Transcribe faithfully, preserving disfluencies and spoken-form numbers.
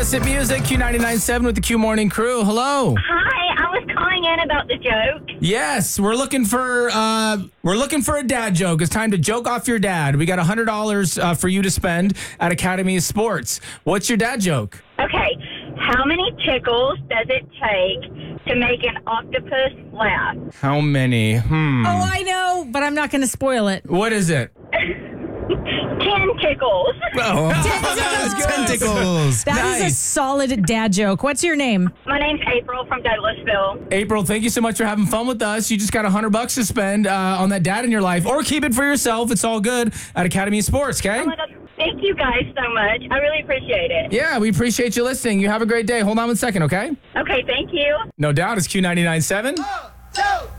Classic music, Q ninety-nine point seven with the Q Morning Crew. Hello. Hi, I was calling in about the joke. Yes, we're looking for uh, we're looking for a dad joke. It's time to joke off your dad. We got one hundred dollars uh, for you to spend at Academy of Sports. What's your dad joke? Okay, how many tickles does it take to make an octopus laugh? How many? Hmm. Oh, I know, but I'm not going to spoil it. What is it? Ten tickles. Oh, Tentacles. That is a Nice. solid dad joke. What's your name? My name's April from Douglasville. April, thank you so much for having fun with us. You just got one hundred bucks to spend uh, on that dad in your life, or keep it for yourself. It's all good at Academy of Sports, okay? Oh my God, thank you guys so much. I really appreciate it. Yeah, we appreciate you listening. You have a great day. Hold on one second, okay? Okay, thank you. No doubt, it's Q ninety-nine point seven. Two,